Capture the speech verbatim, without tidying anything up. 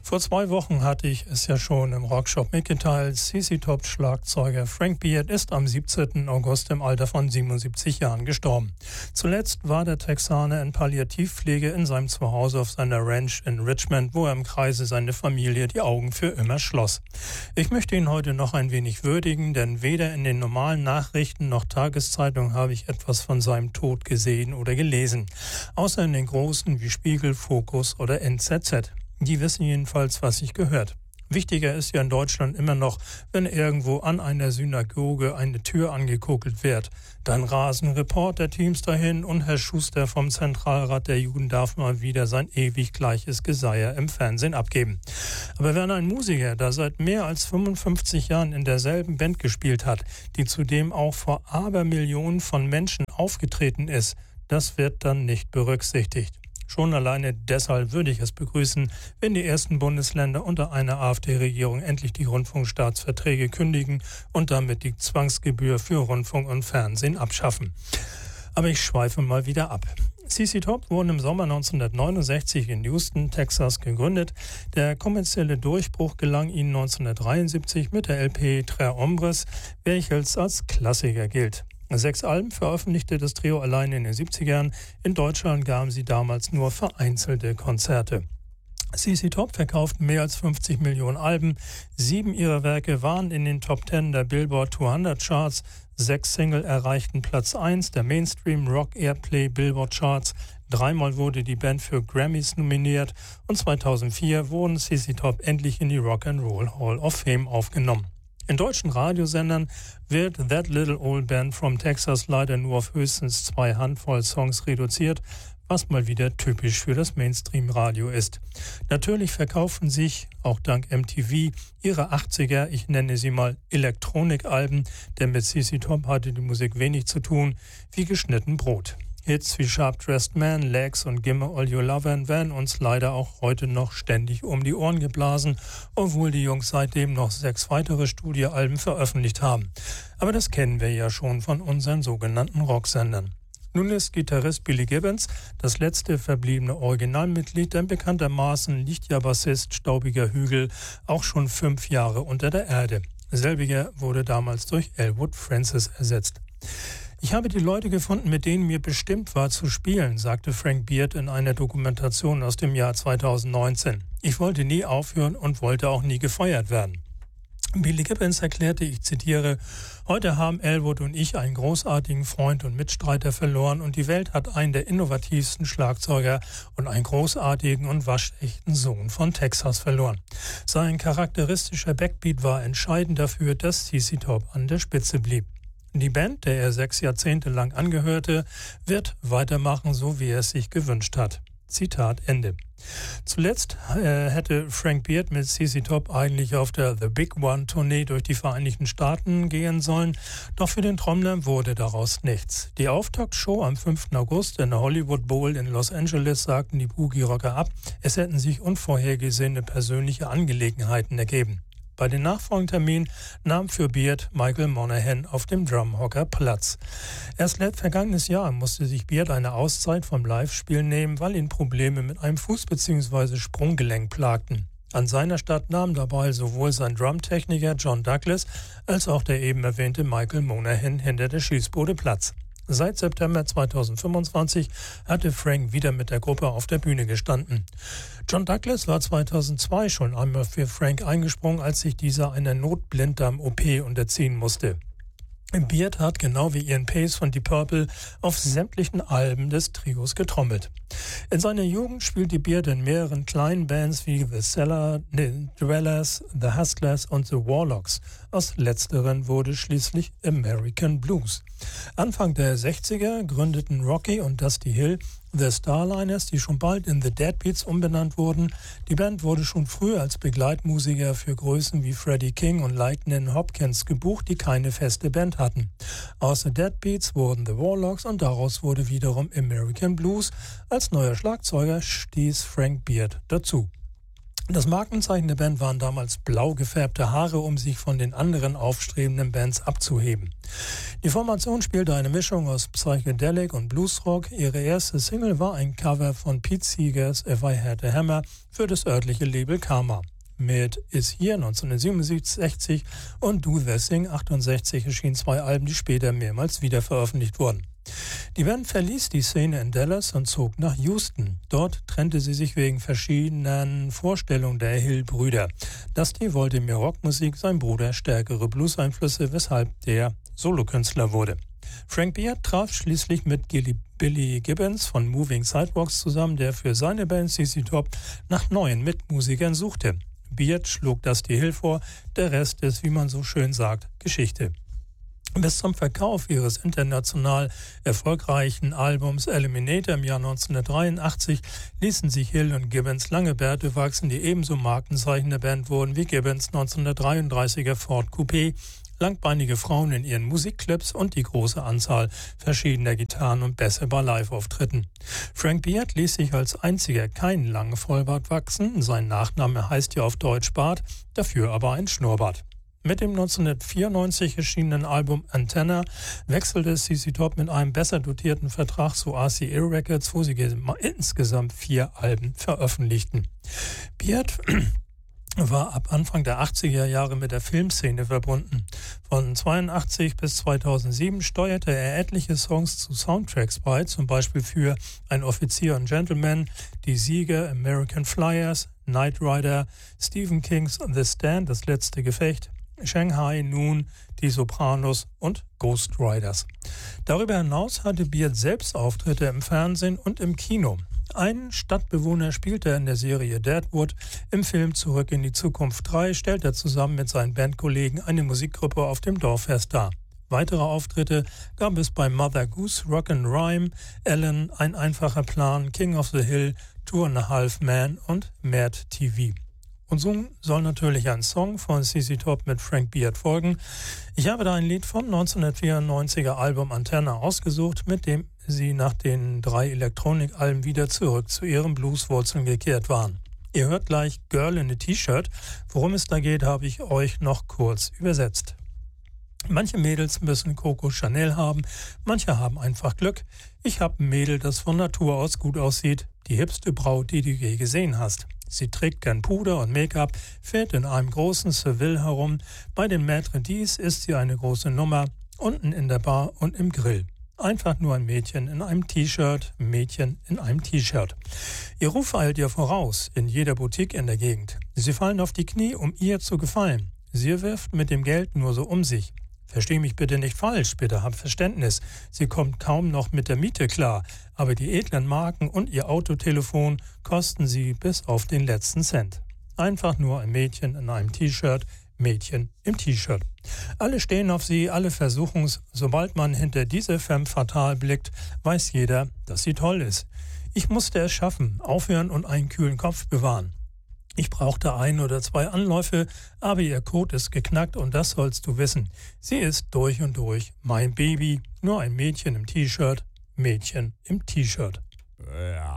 Vor zwei Wochen hatte ich es ja schon im Rockshop mitgeteilt. C C Top-Schlagzeuger Frank Beard ist am siebzehnten August im Alter von siebenundsiebzig Jahren gestorben. Zuletzt war der Texaner in Palliativpflege in seinem Zuhause auf seiner Ranch in Richmond, wo er im Kreise seiner Familie die Augen für immer schloss. Ich möchte ihn heute noch ein wenig würdigen, denn weder in den normalen Nachrichten noch Tageszeitungen habe ich etwas von seinem Tod gesehen oder gelesen. Außer in den großen wie Spiegel, Focus oder N Z Z. Die wissen jedenfalls, was sich gehört. Wichtiger ist ja in Deutschland immer noch, wenn irgendwo an einer Synagoge eine Tür angekuckelt wird. Dann rasen Reporterteams dahin und Herr Schuster vom Zentralrat der Juden darf mal wieder sein ewig gleiches Geseier im Fernsehen abgeben. Aber wenn ein Musiker, der seit mehr als fünfundfünfzig Jahren in derselben Band gespielt hat, die zudem auch vor Abermillionen von Menschen aufgetreten ist, das wird dann nicht berücksichtigt. Schon alleine deshalb würde ich es begrüßen, wenn die ersten Bundesländer unter einer AfD-Regierung endlich die Rundfunkstaatsverträge kündigen und damit die Zwangsgebühr für Rundfunk und Fernsehen abschaffen. Aber ich schweife mal wieder ab. C C Top wurde im Sommer neunzehnhundertneunundsechzig in Houston, Texas gegründet. Der kommerzielle Durchbruch gelang ihnen neunzehnhundertdreiundsiebzig mit der L P Tres Hombres, welches als Klassiker gilt. Sechs Alben veröffentlichte das Trio allein in den siebzigern. In Deutschland gaben sie damals nur vereinzelte Konzerte. C C Top verkauften mehr als fünfzig Millionen Alben. Sieben ihrer Werke waren in den Top Ten der Billboard zweihundert Charts. Sechs Single erreichten Platz eins der Mainstream Rock Airplay Billboard Charts. Dreimal wurde die Band für Grammys nominiert und zweitausendvier wurden C C Top endlich in die Rock and Roll Hall of Fame aufgenommen. In deutschen Radiosendern wird That Little Old Band from Texas leider nur auf höchstens zwei Handvoll Songs reduziert, was mal wieder typisch für das Mainstream-Radio ist. Natürlich verkaufen sich, auch dank M T V, ihre achtziger, ich nenne sie mal Elektronikalben, denn mit C C Top hatte die Musik wenig zu tun, wie geschnitten Brot. Hits wie Sharp Dressed Man, Legs und Gimme All Your Lovin' werden uns leider auch heute noch ständig um die Ohren geblasen, obwohl die Jungs seitdem noch sechs weitere Studioalben veröffentlicht haben. Aber das kennen wir ja schon von unseren sogenannten Rocksendern. Nun ist Gitarrist Billy Gibbons das letzte verbliebene Originalmitglied, denn bekanntermaßen liegt ja Bassist Staubiger Hügel auch schon fünf Jahre unter der Erde. Selbiger wurde damals durch Elwood Francis ersetzt. Ich habe die Leute gefunden, mit denen mir bestimmt war zu spielen, sagte Frank Beard in einer Dokumentation aus dem Jahr zweitausendneunzehn. Ich wollte nie aufhören und wollte auch nie gefeuert werden. Billy Gibbons erklärte, ich zitiere, heute haben Elwood und ich einen großartigen Freund und Mitstreiter verloren und die Welt hat einen der innovativsten Schlagzeuger und einen großartigen und waschechten Sohn von Texas verloren. Sein charakteristischer Backbeat war entscheidend dafür, dass C C Top an der Spitze blieb. Die Band, der er sechs Jahrzehnte lang angehörte, wird weitermachen, so wie er es sich gewünscht hat. Zitat Ende. Zuletzt äh, hätte Frank Beard mit C C Top eigentlich auf der The Big One-Tournee durch die Vereinigten Staaten gehen sollen, doch für den Trommler wurde daraus nichts. Die Auftaktshow am fünften August in der Hollywood Bowl in Los Angeles sagten die Boogie-Rocker ab, es hätten sich unvorhergesehene persönliche Angelegenheiten ergeben. Bei den nachfolgenden Terminen nahm für Beard Michael Monaghan auf dem Drumhocker Platz. Erst vergangenes Jahr musste sich Beard eine Auszeit vom Live-Spielen nehmen, weil ihn Probleme mit einem Fuß- bzw. Sprunggelenk plagten. An seiner Stadt nahm dabei sowohl sein Drumtechniker John Douglas als auch der eben erwähnte Michael Monaghan hinter der Schießbude Platz. Seit September zweitausendfünfundzwanzig hatte Frank wieder mit der Gruppe auf der Bühne gestanden. John Douglas war zweitausendzwei schon einmal für Frank eingesprungen, als sich dieser einer Notblinddarm-O P unterziehen musste. Beard hat, genau wie Ian Pace von Deep Purple, auf sämtlichen Alben des Trios getrommelt. In seiner Jugend spielte Beard in mehreren kleinen Bands wie The Cellar, The Dwellers, The Hustlers und The Warlocks. Aus letzteren wurde schließlich American Blues. Anfang der sechziger gründeten Rocky und Dusty Hill The Starliners, die schon bald in The Deadbeats umbenannt wurden. Die Band wurde schon früh als Begleitmusiker für Größen wie Freddie King und Lightning Hopkins gebucht, die keine feste Band hatten. Aus The Deadbeats wurden The Warlocks und daraus wurde wiederum American Blues. Als neuer Schlagzeuger stieß Frank Beard dazu. Das Markenzeichen der Band waren damals blau gefärbte Haare, um sich von den anderen aufstrebenden Bands abzuheben. Die Formation spielte eine Mischung aus Psychedelic und Bluesrock. Ihre erste Single war ein Cover von Pete Seegers If I Had a Hammer für das örtliche Label Karma. Mit Is Here neunzehnhundertsiebenundsechzig und Do The Thing achtundsechzig erschienen zwei Alben, die später mehrmals wieder veröffentlicht wurden. Die Band verließ die Szene in Dallas und zog nach Houston. Dort trennte sie sich wegen verschiedenen Vorstellungen der Hill-Brüder. Dusty wollte mehr Rockmusik, sein Bruder stärkere Blues-Einflüsse, weshalb der Solokünstler wurde. Frank Beard traf schließlich mit Gilly Billy Gibbons von Moving Sidewalks zusammen, der für seine Band C C Top nach neuen Mitmusikern suchte. Beard schlug Dusty Hill vor, der Rest ist, wie man so schön sagt, Geschichte. Bis zum Verkauf ihres international erfolgreichen Albums Eliminator im Jahr neunzehnhundertdreiundachtzig ließen sich Hill und Gibbons lange Bärte wachsen, die ebenso Markenzeichen der Band wurden wie Gibbons neunzehnhundertdreiunddreißiger Ford Coupé, langbeinige Frauen in ihren Musikclips und die große Anzahl verschiedener Gitarren und Bässe bei Live-Auftritten. Frank Beard ließ sich als einziger keinen langen Vollbart wachsen, sein Nachname heißt ja auf Deutsch Bart, dafür aber ein Schnurrbart. Mit dem neunzehnhundertvierundneunzig erschienenen Album Antenna wechselte C C Top mit einem besser dotierten Vertrag zu R C A Records, wo sie insgesamt vier Alben veröffentlichten. Beard war ab Anfang der achtziger Jahre mit der Filmszene verbunden. Von zweiundachtzig bis zweitausendsieben steuerte er etliche Songs zu Soundtracks bei, zum Beispiel für Ein Offizier und Gentleman, Die Sieger, American Flyers, Knight Rider, Stephen Kings The Stand, Das letzte Gefecht, Shanghai Noon, Die Sopranos und Ghost Riders. Darüber hinaus hatte Beard selbst Auftritte im Fernsehen und im Kino. Einen Stadtbewohner spielt er in der Serie Deadwood. Im Film Zurück in die Zukunft drei stellt er zusammen mit seinen Bandkollegen eine Musikgruppe auf dem Dorffest dar. Weitere Auftritte gab es bei Mother Goose, Rock'n'Rhyme, Ellen, Ein einfacher Plan, King of the Hill, Two and a Half Men und Mad T V. Und so soll natürlich ein Song von C C Top mit Frank Beard folgen. Ich habe da ein Lied vom neunzehnhundertvierundneunziger Album Antenna ausgesucht, mit dem sie nach den drei Elektronikalben wieder zurück zu ihren Blueswurzeln gekehrt waren. Ihr hört gleich Girl in a T-Shirt. Worum es da geht, habe ich euch noch kurz übersetzt. Manche Mädels müssen Coco Chanel haben, manche haben einfach Glück. Ich habe ein Mädel, das von Natur aus gut aussieht, die hipste Braut, die du je gesehen hast. Sie trägt gern Puder und Make-up, fährt in einem großen Seville herum. Bei den Maître dix ist sie eine große Nummer, unten in der Bar und im Grill. Einfach nur ein Mädchen in einem T-Shirt, Mädchen in einem T-Shirt. Ihr Ruf eilt ihr voraus, in jeder Boutique in der Gegend. Sie fallen auf die Knie, um ihr zu gefallen. Sie wirft mit dem Geld nur so um sich. Versteh mich bitte nicht falsch, bitte hab Verständnis. Sie kommt kaum noch mit der Miete klar, aber die edlen Marken und ihr Autotelefon kosten sie bis auf den letzten Cent. Einfach nur ein Mädchen in einem T-Shirt, Mädchen im T-Shirt. Alle stehen auf sie, alle versuchen's. Sobald man hinter diese femme fatale blickt, weiß jeder, dass sie toll ist. Ich musste es schaffen, aufhören und einen kühlen Kopf bewahren. Ich brauchte ein oder zwei Anläufe, aber ihr Code ist geknackt und das sollst du wissen. Sie ist durch und durch mein Baby, nur ein Mädchen im T-Shirt, Mädchen im T-Shirt. Ja.